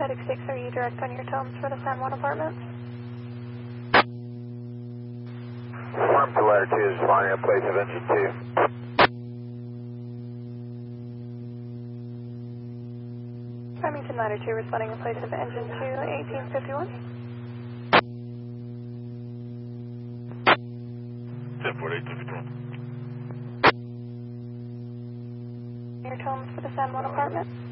FedEx 6, are you direct on your tones for the San Juan apartments? Farm to letter 2 is flying in place of engine 2. Remington Ladder 2 responding in place of engine 2, 1851. 10-4, 1851. Your tones for the San Juan apartment?